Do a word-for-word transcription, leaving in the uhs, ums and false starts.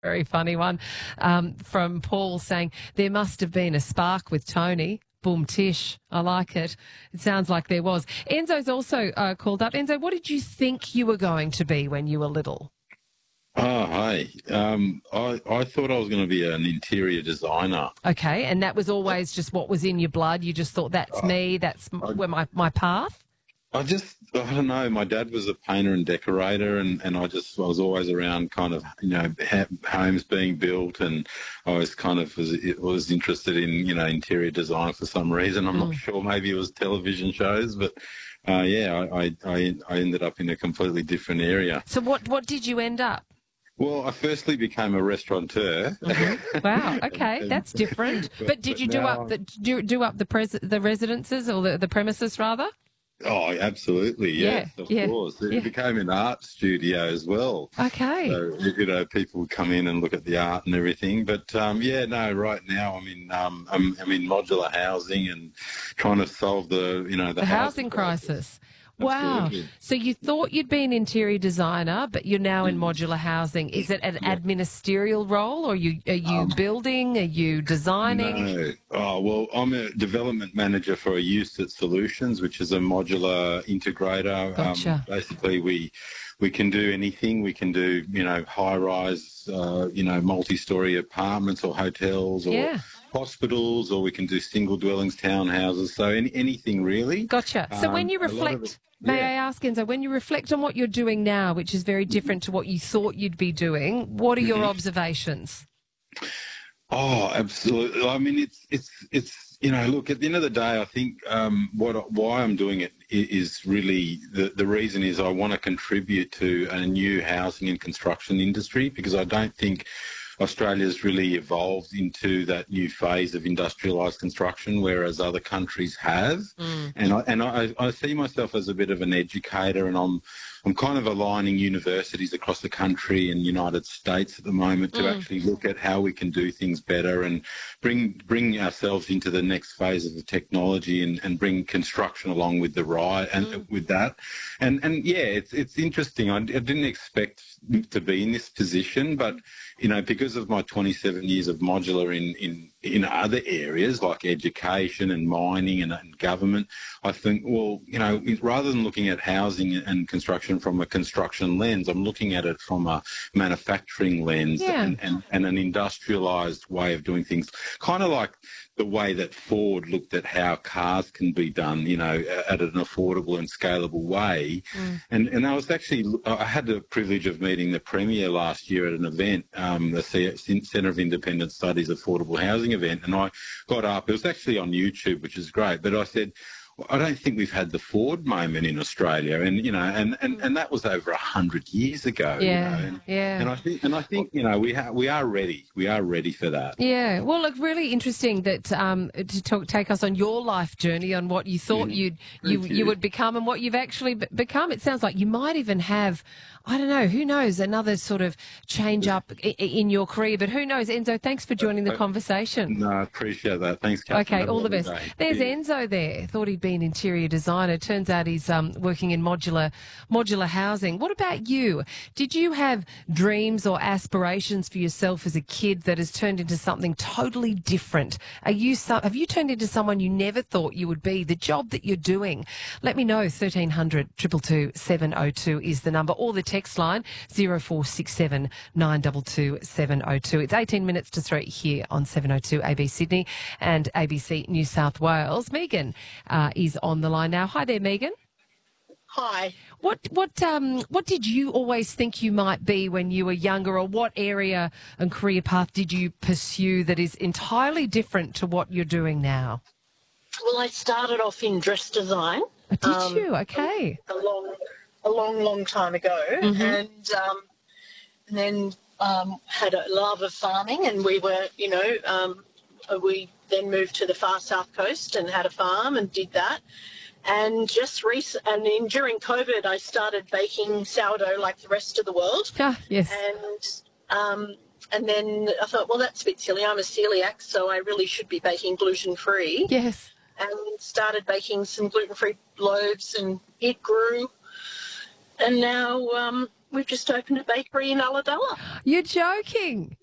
Very funny one um, from Paul saying, there must have been a spark with Tony. Boom tish. I like it. It sounds like there was. Enzo's also uh, called up. Enzo, what did you think you were going to be when you were little? Oh, hey. Um, I, I thought I was going to be an interior designer. Okay, and that was always just what was in your blood? You just thought, that's me, that's I, where my, my path? I just, I don't know, my dad was a painter and decorator, and, and I just I was always around kind of, you know, ha- homes being built, and I was kind of was, was interested in, you know, interior design for some reason. I'm mm. not sure, maybe it was television shows, but uh, yeah, I, I, I ended up in a completely different area. So what, what did you end up? Well, I firstly became a restaurateur. Mm-hmm. Wow, okay, and, that's different. But, but did but you do up the do, do up the pres- the residences or the, the premises rather? Oh, absolutely, yes, yeah, of yeah, course. It yeah. became an art studio as well. Okay. So, you know, people would come in and look at the art and everything. But, um, yeah, no, right now I'm in, um, I'm, I'm in modular housing and trying to solve the, you know, the, the housing, housing crisis. crisis. Wow. Absolutely. So you thought you'd be an interior designer, but you're now in modular housing. Is it an yeah. administerial role, or are you, are you um, building? Are you designing? No. Oh, well, I'm a development manager for a USIT Solutions, which is a modular integrator. Gotcha. Um, basically, we we can do anything. We can do, you know, high-rise, uh, you know, multi-story apartments or hotels or yeah. hospitals, or we can do single dwellings, townhouses, so any, anything really. Gotcha. So um, when you reflect, it, may yeah. I ask, Enzo, when you reflect on what you're doing now, which is very different to what you thought you'd be doing, what are your observations? Oh, absolutely. I mean, it's, it's, it's, you know, look, at the end of the day, I think um, what why I'm doing it is really, the, the reason is I want to contribute to a new housing and construction industry, because I don't think Australia's really evolved into that new phase of industrialised construction, whereas other countries have. Mm. And I and I, I see myself as a bit of an educator, and I'm I'm kind of aligning universities across the country and United States at the moment to mm. actually look at how we can do things better and bring bring ourselves into the next phase of the technology, and, and bring construction along with the ride and mm. with that. And and yeah, it's it's interesting. I, I didn't expect to be in this position, but you know, because of my twenty-seven years of modular in, in, in other areas like education and mining and, and government, I think, well, you know, rather than looking at housing and construction from a construction lens, I'm looking at it from a manufacturing lens yeah. and, and, and an industrialised way of doing things, kind of like the way that Ford looked at how cars can be done, you know, at an affordable and scalable way. Mm. And and I was actually, I had the privilege of meeting the Premier last year at an event, um, the Centre of Independent Studies Affordable Housing event, and I got up, it was actually on YouTube, which is great, but I said, I don't think we've had the Ford moment in Australia, and you know, and, and, and that was over a hundred years ago. Yeah, you know, and, yeah. And I think, and I think, you know, we ha- we are ready. We are ready for that. Yeah. Well, look, really interesting that um, to talk, take us on your life journey on what you thought yeah. you'd you, you you would become and what you've actually b- become. It sounds like you might even have, I don't know, who knows, another sort of change up I- in your career. But who knows, Enzo? Thanks for joining the conversation. No, I appreciate that. Thanks, Catherine. Okay, Have all the best. Day. There's yeah. Enzo there. Thought he'd be an interior designer. Turns out he's um, working in modular modular housing. What about you? Did you have dreams or aspirations for yourself as a kid that has turned into something totally different? Are you so, have you turned into someone you never thought you would be? The job that you're doing. Let me know. thirteen hundred, two two two, seven oh two is the number, or the text line zero four six seven, nine two two, seven oh two. It's eighteen minutes to three here on seven oh two A B Sydney and A B C New South Wales. Megan uh, is on the line now. Hi there, Megan. Hi. What what um what did you always think you might be when you were younger, or what area and career path did you pursue that is entirely different to what you're doing now? Well, I started off in dress design. Oh, did um, you? Okay. A long, a long, long time ago, mm-hmm. and um, and then um, had a love of farming, and we were, you know, um, we then moved to the far south coast and had a farm and did that. And just recent, and in, during COVID, I started baking sourdough like the rest of the world. Ah, yes. And um, and then I thought, well, that's a bit silly. I'm a celiac, so I really should be baking gluten-free. Yes. And started baking some gluten-free loaves, and it grew. And now, um, we've just opened a bakery in Ulladulla. You're joking.